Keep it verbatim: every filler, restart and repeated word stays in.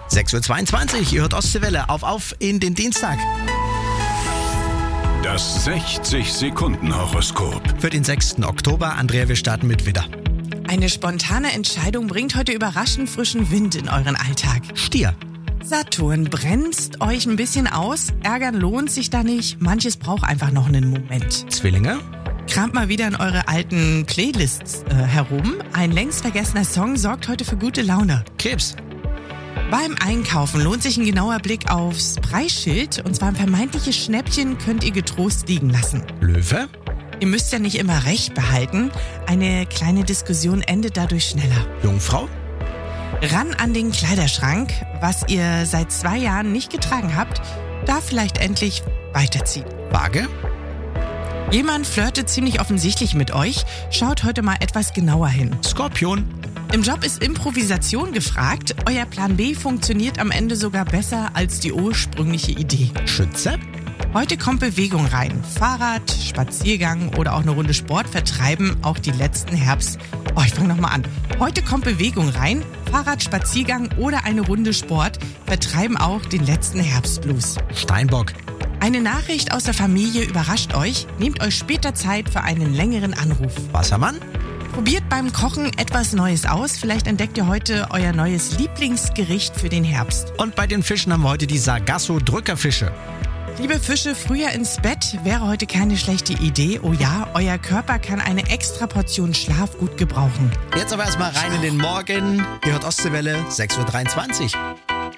sechs Uhr zweiundzwanzig, ihr hört Ostseewelle. Auf, auf in den Dienstag. Das sechzig Sekunden Horoskop. Für den sechsten Oktober, Andrea, wir starten mit Widder. Eine spontane Entscheidung bringt heute überraschend frischen Wind in euren Alltag. Stier. Saturn, bremst euch ein bisschen aus. Ärgern lohnt sich da nicht. Manches braucht einfach noch einen Moment. Zwillinge. Kramt mal wieder in eure alten Playlists äh, herum. Ein längst vergessener Song sorgt heute für gute Laune. Krebs. Beim Einkaufen lohnt sich ein genauer Blick aufs Preisschild. Und zwar ein vermeintliches Schnäppchen könnt ihr getrost liegen lassen. Löwe. Ihr müsst ja nicht immer Recht behalten. Eine kleine Diskussion endet dadurch schneller. Jungfrau. Ran an den Kleiderschrank. Was ihr seit zwei Jahren nicht getragen habt, darf vielleicht endlich weiterziehen. Waage. Jemand flirtet ziemlich offensichtlich mit euch. Schaut heute mal etwas genauer hin. Skorpion. Im Job ist Improvisation gefragt. Euer Plan B funktioniert am Ende sogar besser als die ursprüngliche Idee. Schütze. Heute kommt Bewegung rein. Fahrrad, Spaziergang oder auch eine Runde Sport vertreiben auch die letzten Herbst... Oh, ich fange nochmal an. Heute kommt Bewegung rein. Fahrrad, Spaziergang oder eine Runde Sport vertreiben auch den letzten Herbstblues. Steinbock. Eine Nachricht aus der Familie überrascht euch. Nehmt euch später Zeit für einen längeren Anruf. Wassermann. Probiert beim Kochen etwas Neues aus. Vielleicht entdeckt ihr heute euer neues Lieblingsgericht für den Herbst. Und bei den Fischen haben wir heute die Sargasso-Drückerfische. Liebe Fische, früher ins Bett wäre heute keine schlechte Idee. Oh ja, euer Körper kann eine extra Portion Schlaf gut gebrauchen. Jetzt aber erstmal rein in den Morgen. Ihr hört Ostseewelle, sechs Uhr dreiundzwanzig.